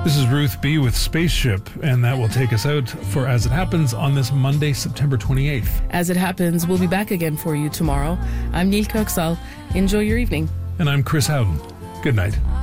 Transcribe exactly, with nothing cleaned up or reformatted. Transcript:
This is Ruth B. with Spaceship, and that will take us out for As It Happens on this Monday, September twenty-eighth. As It Happens, we'll be back again for you tomorrow. I'm Neil Coxall. Enjoy your evening. And I'm Chris Howden. Good night.